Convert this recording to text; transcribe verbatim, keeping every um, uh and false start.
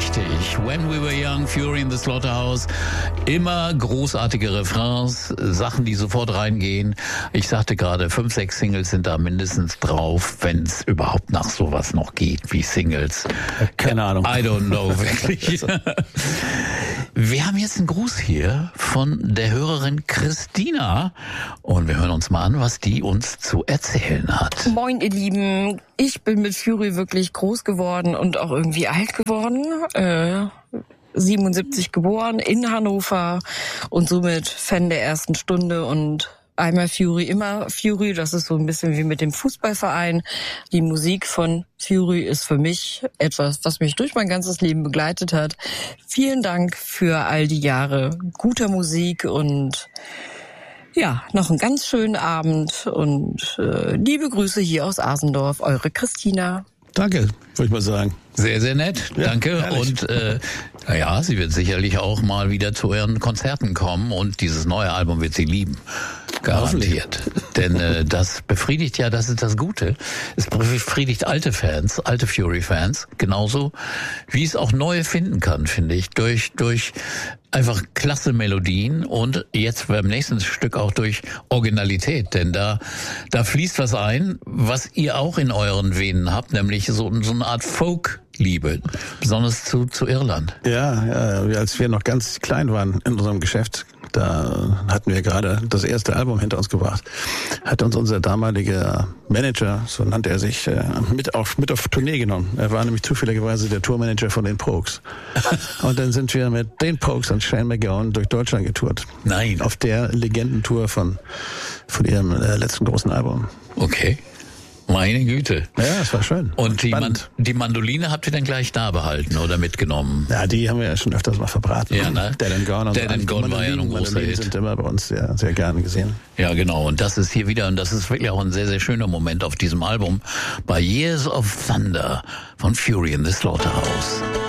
Richtig. When We Were Young, Fury in the Slaughterhouse. Immer großartige Refrains, Sachen, die sofort reingehen. Ich sagte gerade, fünf, sechs Singles sind da mindestens drauf, wenn es überhaupt nach sowas noch geht, wie Singles. Keine Ahnung. I don't know, wirklich. Wir haben jetzt einen Gruß hier von der Hörerin Christina und wir hören uns mal an, was die uns zu erzählen hat. Moin, ihr Lieben. Ich bin mit Fury wirklich groß geworden und auch irgendwie alt geworden. Äh, siebenundsiebzig geboren in Hannover und somit Fan der ersten Stunde und einmal Fury, immer Fury. Das ist so ein bisschen wie mit dem Fußballverein. Die Musik von Fury ist für mich etwas, was mich durch mein ganzes Leben begleitet hat. Vielen Dank für all die Jahre guter Musik und ja, noch einen ganz schönen Abend und äh, liebe Grüße hier aus Asendorf, eure Christina. Danke, würde ich mal sagen. Sehr, sehr nett. Ja, danke. Ehrlich. Und äh, naja, sie wird sicherlich auch mal wieder zu ihren Konzerten kommen und dieses neue Album wird sie lieben. Garantiert. Denn äh, das befriedigt ja, das ist das Gute. Es befriedigt alte Fans, alte Fury-Fans, genauso wie es auch neue finden kann, finde ich, durch durch einfach klasse Melodien und jetzt beim nächsten Stück auch durch Originalität, denn da da fließt was ein, was ihr auch in euren Venen habt, nämlich so, so eine Art Folk-Liebe, besonders zu zu Irland. Ja, ja, als wir noch ganz klein waren in unserem Geschäft, da hatten wir gerade das erste Album hinter uns gebracht, hat uns unser damaliger Manager, so nannte er sich, mit auf, mit auf Tournee genommen. Er war nämlich zufälligerweise der Tourmanager von den Pogues. Und dann sind wir mit den Pogues und Shane MacGowan durch Deutschland getourt. Nein. Auf der Legendentour von, von ihrem äh, letzten großen Album. Okay. Meine Güte. Ja, das war schön. Und die, Man- die Mandoline habt ihr dann gleich da behalten oder mitgenommen? Ja, die haben wir ja schon öfters mal verbraten. Ja, ne? Dead and Gone. Und Dead and Gone war ja ein großer Hit. Sind immer bei uns sehr, sehr gerne gesehen. Ja, genau. Und das ist hier wieder, und das ist wirklich auch ein sehr, sehr schöner Moment auf diesem Album, bei Years of Thunder von Fury in the Slaughterhouse.